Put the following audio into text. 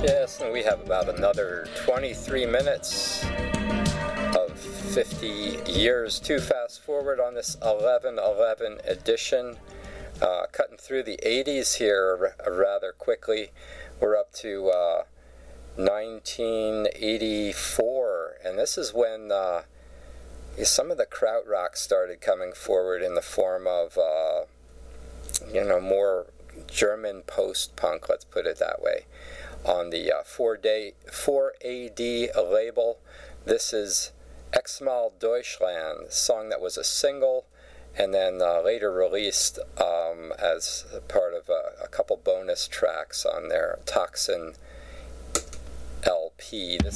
Yes, and we have about another 23 minutes of 50 years to fast forward on this 11/11 edition. Cutting through the 80s here rather quickly. We're up to 1984, and this is when some of the krautrock started coming forward in the form of, more German post-punk, let's put it that way, on the 4AD label. This is X-Mal Deutschland, a song that was a single and then later released as part of a couple bonus tracks on their Toxin LP. This